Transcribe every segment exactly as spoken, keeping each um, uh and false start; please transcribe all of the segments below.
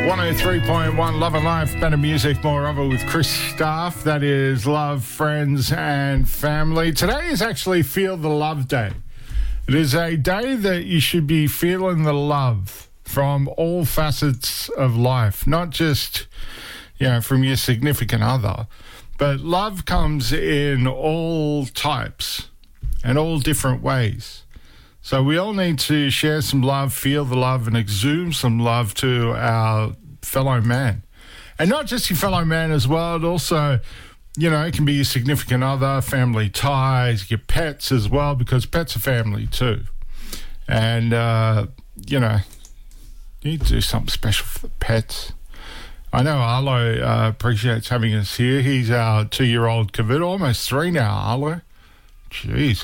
one oh three point one Love and Life, better music, more of it with Chris Staff. That is love, friends and family. Today is actually Feel the Love Day. It is a day that you should be feeling the love from all facets of life, not just, you know, from your significant other, but love comes in all types and all different ways. So we all need to share some love, feel the love, and exude some love to our fellow man. And not just your fellow man as well, it also, you know, it can be your significant other, family ties, your pets as well, because pets are family too. And, uh, you know, you need to do something special for the pets. I know Arlo uh, appreciates having us here. He's our two-year-old Kavita, almost three now, Arlo. Jeez.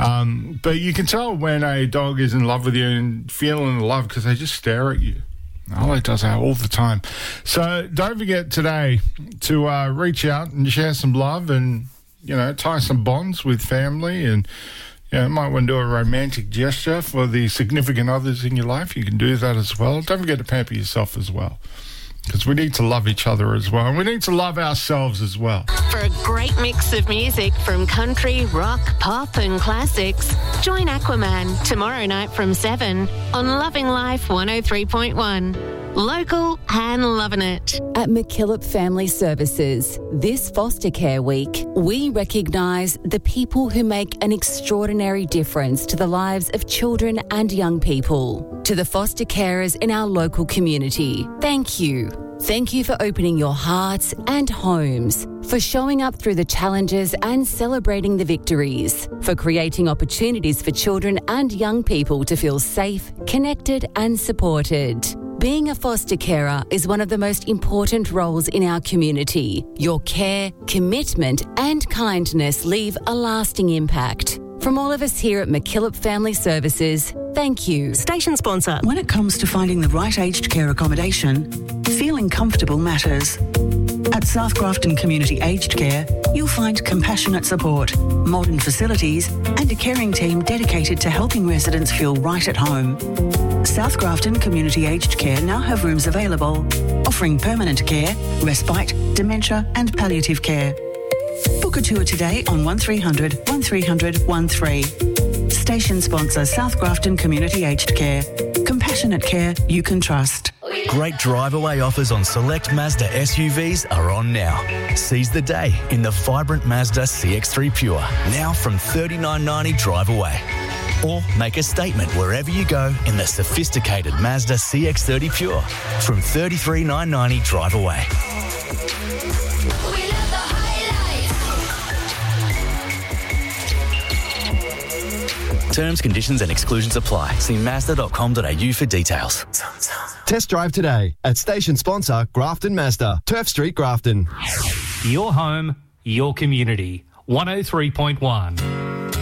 Um, but you can tell when a dog is in love with you and feeling the love because they just stare at you. Arlo does that all the time. So don't forget today to uh, reach out and share some love and, you know, tie some bonds with family, and, you know, might want to do a romantic gesture for the significant others in your life. You can do that as well. Don't forget to pamper yourself as well, because we need to love each other as well, and we need to love ourselves as well. For a great mix of music from country, rock, pop and classics, join Aquaman tomorrow night from seven on Loving Life one oh three point one. Local and loving it. At McKillop Family Services, this Foster Care Week, we recognise the people who make an extraordinary difference to the lives of children and young people. To the foster carers in our local community, thank you. Thank you for opening your hearts and homes, for showing up through the challenges and celebrating the victories, for creating opportunities for children and young people to feel safe, connected and supported. Being a foster carer is one of the most important roles in our community. Your care, commitment and kindness leave a lasting impact. From all of us here at McKillop Family Services, thank you. Station sponsor. When it comes to finding the right aged care accommodation, feeling comfortable matters. At South Grafton Community Aged Care, you'll find compassionate support, modern facilities and a caring team dedicated to helping residents feel right at home. South Grafton Community Aged Care now have rooms available, offering permanent care, respite, dementia and palliative care. Book a tour today on one three hundred, one three hundred, one three. Station sponsor South Grafton Community Aged Care. Compassionate care you can trust. Great drive-away offers on select Mazda S U Vs are on now. Seize the day in the vibrant Mazda C X three Pure, now from thirty-nine ninety drive away. Or make a statement wherever you go in the sophisticated Mazda C X thirty Pure from thirty-three thousand nine hundred ninety drive away. Terms, conditions and exclusions apply. See mazda dot com dot a u for details. Test drive today at station sponsor Grafton Mazda, Turf Street, Grafton. Your home, your community. one oh three point one.